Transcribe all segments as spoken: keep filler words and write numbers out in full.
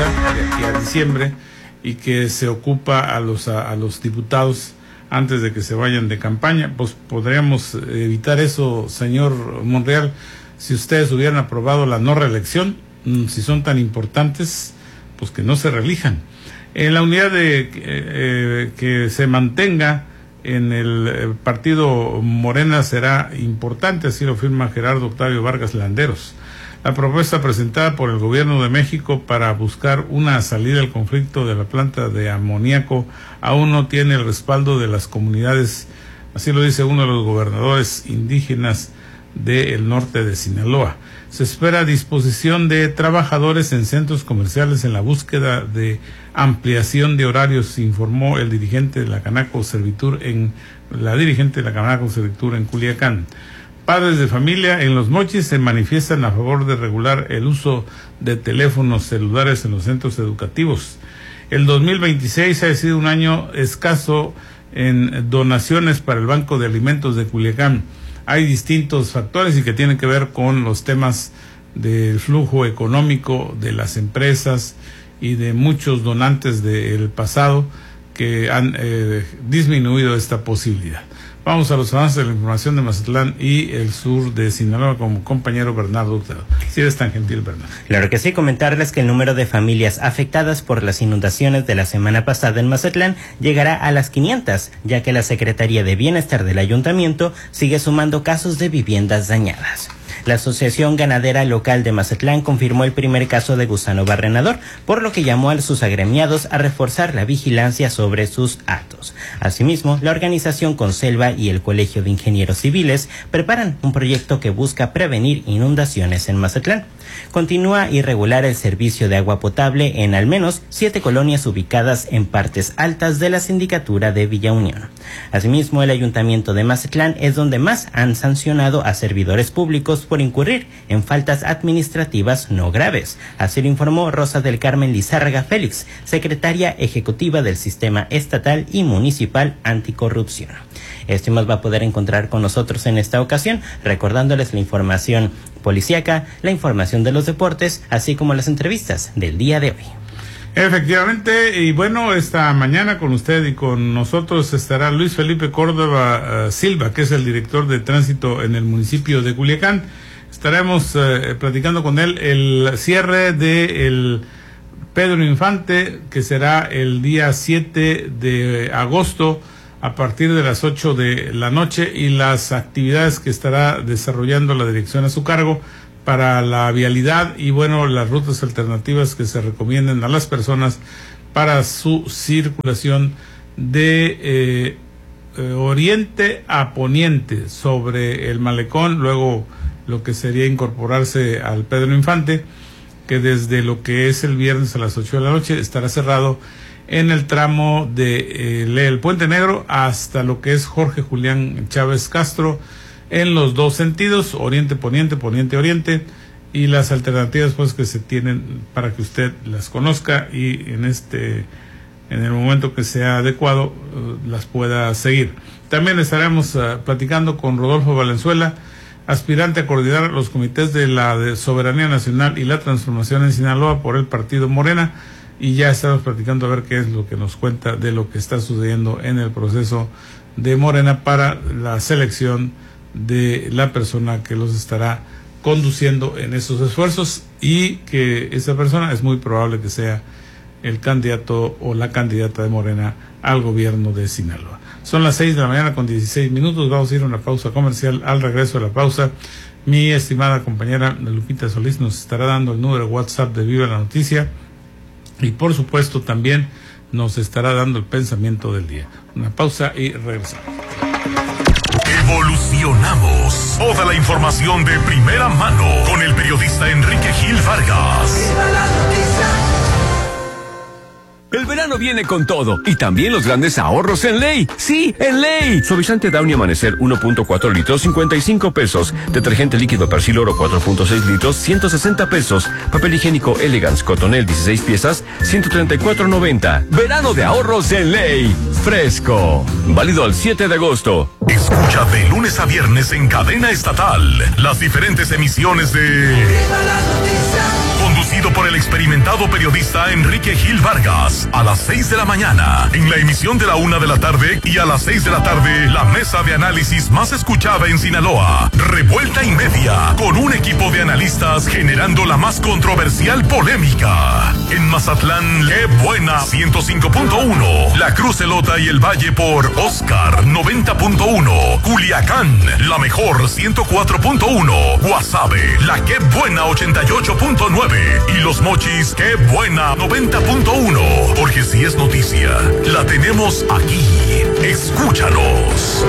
pausa de aquí a diciembre y que se ocupa a los, a, a los diputados antes de que se vayan de campaña. Pues podríamos evitar eso, señor Monreal, si ustedes hubieran aprobado la no reelección. Si son tan importantes, pues que no se reelijan. En la unidad de eh, que se mantenga en el partido Morena será importante, así lo firma Gerardo Octavio Vargas Landeros. La propuesta presentada por el gobierno de México para buscar una salida al conflicto de la planta de amoníaco aún no tiene el respaldo de las comunidades, así lo dice uno de los gobernadores indígenas del norte de Sinaloa. Se espera disposición de trabajadores en centros comerciales en la búsqueda de ampliación de horarios, informó el dirigente de la Canaco Servitur en la dirigente de la Canaco Servitur en Culiacán. Padres de familia en Los Mochis se manifiestan a favor de regular el uso de teléfonos celulares en los centros educativos. El dos mil veintiséis ha sido un año escaso en donaciones para el Banco de Alimentos de Culiacán. Hay distintos factores y que tienen que ver con los temas del flujo económico de las empresas y de muchos donantes del pasado que han eh, disminuido esta posibilidad. Vamos a los avances de la información de Mazatlán y el sur de Sinaloa con mi compañero Bernardo Hurtado. Si eres tan gentil, Bernardo. Claro que sí, comentarles que el número de familias afectadas por las inundaciones de la semana pasada en Mazatlán llegará a las quinientas, ya que la Secretaría de Bienestar del Ayuntamiento sigue sumando casos de viviendas dañadas. La Asociación Ganadera Local de Mazatlán confirmó el primer caso de gusano barrenador, por lo que llamó a sus agremiados a reforzar la vigilancia sobre sus actos. Asimismo, la organización Conselva y el Colegio de Ingenieros Civiles preparan un proyecto que busca prevenir inundaciones en Mazatlán. Continúa irregular el servicio de agua potable en al menos siete colonias ubicadas en partes altas de la sindicatura de Villa Unión. Asimismo, el Ayuntamiento de Mazatlán es donde más han sancionado a servidores públicos por incurrir en faltas administrativas no graves. Así lo informó Rosa del Carmen Lizárraga Félix, secretaria ejecutiva del Sistema Estatal y Municipal Anticorrupción. Esto y más va a poder encontrar con nosotros en esta ocasión, recordándoles la información policíaca, la información de los deportes, así como las entrevistas del día de hoy. Efectivamente, y bueno, esta mañana con usted y con nosotros estará Luis Felipe Córdoba uh, Silva, que es el director de tránsito en el municipio de Culiacán. Estaremos uh, platicando con él el cierre de el Pedro Infante, que será el día siete de agosto a partir de las ocho de la noche, y las actividades que estará desarrollando la dirección a su cargo para la vialidad y bueno, las rutas alternativas que se recomienden a las personas para su circulación de eh, eh, oriente a poniente sobre el malecón, luego lo que sería incorporarse al Pedro Infante, que desde lo que es el viernes a las ocho de la noche estará cerrado en el tramo de eh, el Puente Negro hasta lo que es Jorge Julián Chávez Castro, en los dos sentidos, oriente-poniente, poniente-oriente, y las alternativas pues que se tienen para que usted las conozca y en este en el momento que sea adecuado uh, las pueda seguir. También estaremos uh, platicando con Rodolfo Valenzuela, aspirante a coordinar los comités de la de Soberanía Nacional y la Transformación en Sinaloa por el partido Morena, y ya estamos platicando a ver qué es lo que nos cuenta de lo que está sucediendo en el proceso de Morena para la selección de la persona que los estará conduciendo en esos esfuerzos, y que esa persona es muy probable que sea el candidato o la candidata de Morena al gobierno de Sinaloa. Son las seis de la mañana con dieciséis minutos, vamos a ir a una pausa comercial. Al regreso de la pausa, mi estimada compañera Lupita Solís nos estará dando el número de WhatsApp de Viva la Noticia, y por supuesto también nos estará dando el pensamiento del día. Una pausa y regresamos. Evolucionamos. Toda la información de primera mano con el periodista Enrique Gil Vargas. El verano viene con todo y también los grandes ahorros en Ley. ¡Sí, en Ley! Suavizante Downy Amanecer uno punto cuatro litros, cincuenta y cinco pesos. Detergente líquido Persil Oro cuatro punto seis litros, ciento sesenta pesos. Papel higiénico Elegance Cotonel dieciséis piezas, ciento treinta y cuatro noventa. Verano de ahorros en Ley. Fresco. Válido al siete de agosto. Escucha de lunes a viernes en cadena estatal las diferentes emisiones de... conducido por el experimentado periodista Enrique Gil Vargas, a las seis de la mañana, en la emisión de la una de la tarde, y a las seis de la tarde, la mesa de análisis más escuchada en Sinaloa, Revuelta y Media, con un equipo de analistas generando la más controversial polémica. En Mazatlán, qué buena ciento cinco punto uno, La Cruz Elota y el Valle por Oscar noventa punto uno, Culiacán, la mejor ciento cuatro punto uno, Guasave, la qué buena ochenta y ocho punto nueve y Los Mochis, qué buena noventa punto uno, porque si es noticia, la tenemos aquí. Escúchanos.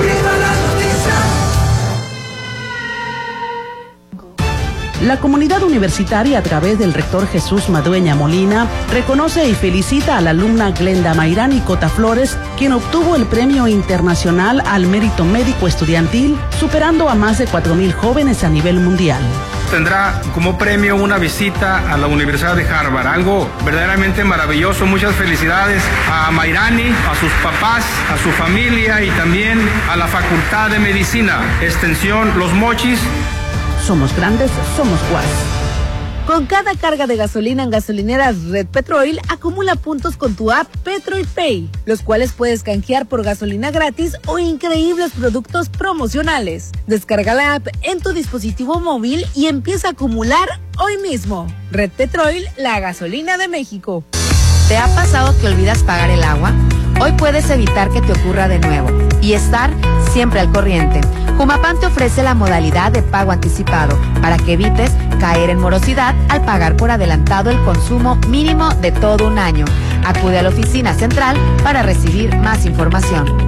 La comunidad universitaria, a través del rector Jesús Madueña Molina, reconoce y felicita a la alumna Glenda Mayrani Cota Flores, quien obtuvo el Premio Internacional al Mérito Médico Estudiantil, superando a más de cuatro mil jóvenes a nivel mundial. Tendrá como premio una visita a la Universidad de Harvard, algo verdaderamente maravilloso. Muchas felicidades a Mayrani, a sus papás, a su familia y también a la Facultad de Medicina, Extensión Los Mochis. Somos grandes, somos Guas. Con cada carga de gasolina en gasolineras Red Petrol, acumula puntos con tu app Petrol Pay, los cuales puedes canjear por gasolina gratis o increíbles productos promocionales. Descarga la app en tu dispositivo móvil y empieza a acumular hoy mismo. Red Petrol, la gasolina de México. ¿Te ha pasado que olvidas pagar el agua? Hoy puedes evitar que te ocurra de nuevo y estar siempre al corriente. Jumapam te ofrece la modalidad de pago anticipado para que evites caer en morosidad al pagar por adelantado el consumo mínimo de todo un año. Acude a la oficina central para recibir más información.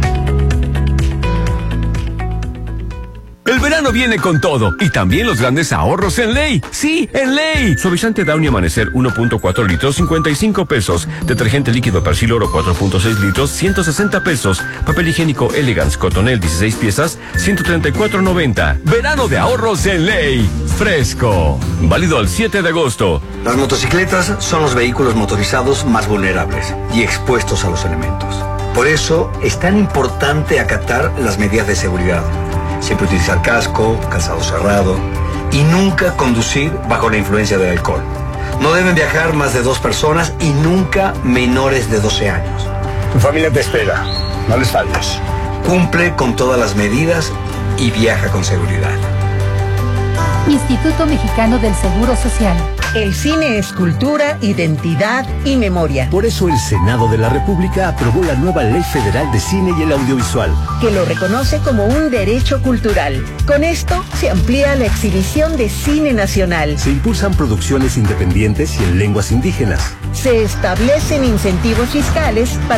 El verano viene con todo y también los grandes ahorros en Ley. Sí, en Ley. Suavizante Downy Amanecer uno punto cuatro litros, cincuenta y cinco pesos. Detergente líquido Persil Oro cuatro punto seis litros, ciento sesenta pesos. Papel higiénico Elegance Cotonel dieciséis piezas, ciento treinta y cuatro noventa. Verano de ahorros en Ley. Fresco. Válido al siete de agosto. Las motocicletas son los vehículos motorizados más vulnerables y expuestos a los elementos. Por eso es tan importante acatar las medidas de seguridad. Siempre utilizar casco, calzado cerrado y nunca conducir bajo la influencia del alcohol. No deben viajar más de dos personas y nunca menores de doce años. Tu familia te espera, no les falles. Cumple con todas las medidas y viaja con seguridad. Instituto Mexicano del Seguro Social. El cine es cultura, identidad y memoria. Por eso el Senado de la República aprobó la nueva Ley Federal de Cine y el Audiovisual, que lo reconoce como un derecho cultural. Con esto se amplía la exhibición de cine nacional. Se impulsan producciones independientes y en lenguas indígenas. Se establecen incentivos fiscales para